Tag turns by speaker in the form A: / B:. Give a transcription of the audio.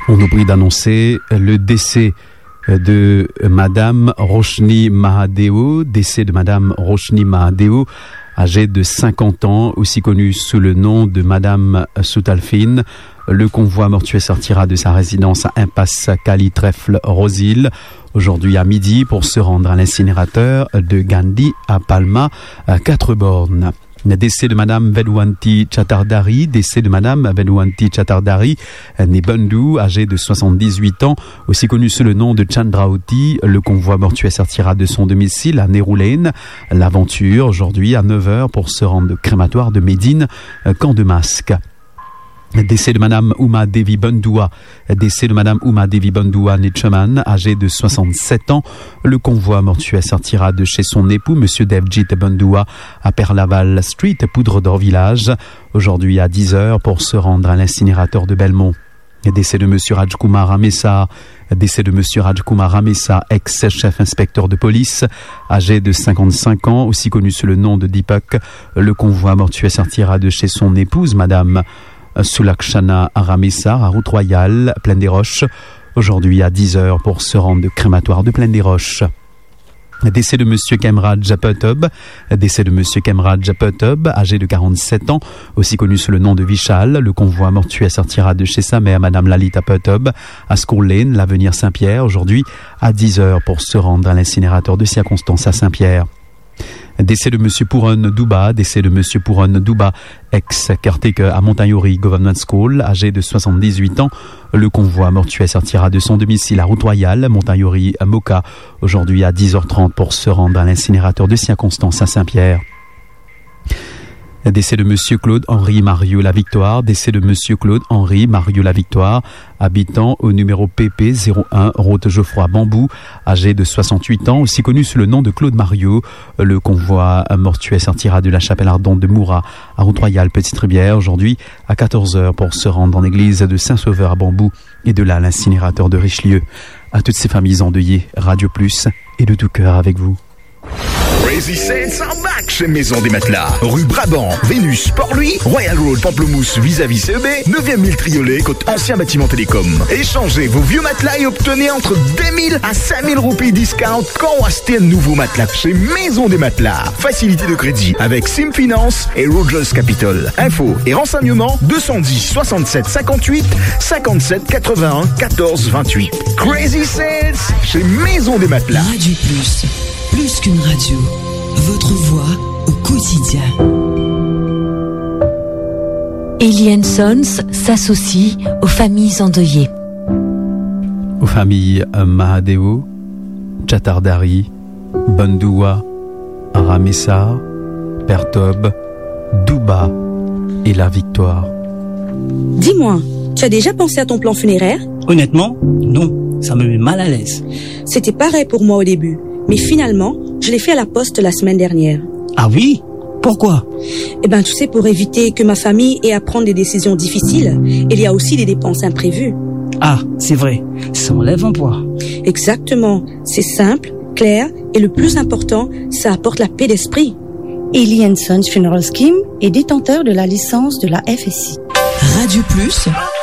A: On nous prie d'annoncer le décès de Madame Roshni Mahadeo, âgée de 50 ans, aussi connue sous le nom de Madame Soutalfine. Le convoi mortuaire sortira de sa résidence à Impasse Cali Trèfle Rosil aujourd'hui à midi pour se rendre à l'incinérateur de Gandhi à Palma, à 4 bornes. Décès de Madame Vedwanti Chattardari, née Bundu, âgée de 78 ans, aussi connue sous le nom de Chandrauti. Le convoi mortuaire sortira de son domicile à Nehru Lane. L'aventure aujourd'hui à 9h pour se rendre au crématoire de Médine, Camp de Masque. Décès de Madame Uma Devi Bandua, née Chaman, âgée de 67 ans. Le convoi mortuaire sortira de chez son époux, Monsieur Devjit Bandua, à Perlaval Street, Poudre d'Or Village, aujourd'hui à 10h pour se rendre à l'incinérateur de Belmont. Décès de Monsieur Rajkumar Ramesa, ex-chef inspecteur de police, âgé de 55 ans, aussi connu sous le nom de Deepak. Le convoi mortuaire sortira de chez son épouse, Madame Sulakshana Ramessar, à Route Royale, Plaine des Roches, aujourd'hui à 10h pour se rendre au crématoire de Plaine des Roches. Décès de Monsieur Kemraj Putub, âgé de 47 ans, aussi connu sous le nom de Vishal. Le convoi mortuaire sortira de chez sa mère, Madame Lalita Putub, à School Lane, l'avenir Saint-Pierre, aujourd'hui à 10h pour se rendre à l'incinérateur de circonstance à Saint-Pierre. Décès de Monsieur Puran Duba, ex-caretaker à Montagnori Government School, âgé de 78 ans. Le convoi mortuaire sortira de son domicile à Route Royale, Montagnori à Moka, aujourd'hui à 10h30 pour se rendre à l'incinérateur de circonstance à Saint-Pierre. Décès de Monsieur Claude-Henri Mario Lavictoire, habitant au numéro PP 01, route Geoffroy Bambou, âgé de 68 ans, aussi connu sous le nom de Claude Mario. Le convoi mortuaire sortira de la chapelle ardente de Moura à Route Royale, Petite Rivière, aujourd'hui à 14h pour se rendre dans l'église de Saint-Sauveur à Bambou et de là à l'incinérateur de Richelieu. À toutes ces familles endeuillées, Radio Plus est de tout cœur avec vous.
B: Crazy Saints are back chez Maison des Matelas. Rue Brabant, Vénus, Port-Louis, Royal Road, Pamplemousse, vis-à-vis CEB, 9e mille Triolet, côte ancien bâtiment télécom. Échangez vos vieux matelas et obtenez entre 2000 à 5000 roupies discount quand on achète un nouveau matelas chez Maison des Matelas. Facilité de crédit avec Sim Finance et Rogers Capital. Info et renseignements 210 67 58 57 81 14 28. Crazy Saints chez Maison des Matelas.
C: Radio plus qu'une radio, votre voix au quotidien.
D: Eli & Sons s'associe aux familles endeuillées.
A: Aux familles Mahadeo, Chattardari, Bandua, Ramessar, Pertob, Duba et La Victoire.
E: Dis-moi, tu as déjà pensé à ton plan funéraire?
F: Honnêtement, non, ça me met mal à l'aise.
E: C'était pareil pour moi au début. Mais finalement, je l'ai fait à la poste la semaine dernière.
F: Ah oui? Pourquoi?
E: Eh ben, tu sais, pour éviter que ma famille ait à prendre des décisions difficiles, il y a aussi des dépenses imprévues.
F: Ah, c'est vrai. Ça enlève un poids.
E: Exactement. C'est simple, clair, et le plus important, ça apporte la paix d'esprit.
G: Eli & Sons Funeral Scheme est détenteur de la licence de la FSI.
C: Radio Plus,